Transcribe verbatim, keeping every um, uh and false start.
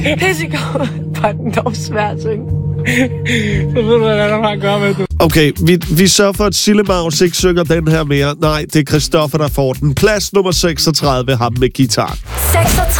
Pissegod. Var den dog svært at synge. Så ved du, hvad der har at gøre med det. Okay, vi, vi sørger for, at Sille Maus ikke synger den her mere. Nej, det er Christoffer, der får den. Plads nummer seksogtredive, ham med guitar. seksogtredive.